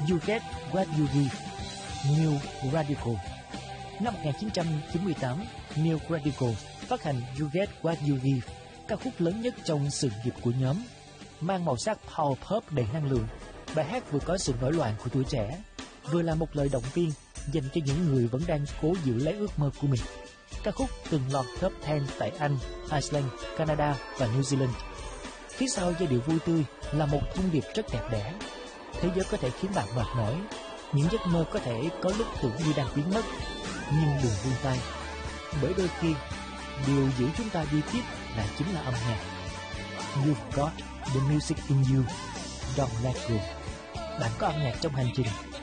You Get What You Give, New Radical. Năm 1998, New Radical phát hành You Get What You Give, ca khúc lớn nhất trong sự nghiệp của nhóm. Mang màu sắc power pop đầy năng lượng, bài hát vừa có sự nổi loạn của tuổi trẻ, vừa là một lời động viên dành cho những người vẫn đang cố giữ lấy ước mơ của mình. Ca khúc từng lọt top 10 tại Anh, Iceland, Canada và New Zealand. Phía sau giai điệu vui tươi là một thông điệp rất đẹp đẽ. Thế giới có thể khiến bạn mệt mỏi, những giấc mơ có thể có lúc tưởng như đang biến mất, nhưng đừng buông tay, bởi đôi khi điều giữ chúng ta đi tiếp là chính là âm nhạc. You've got the music in you, don't let go. Bạn có âm nhạc trong hành trình,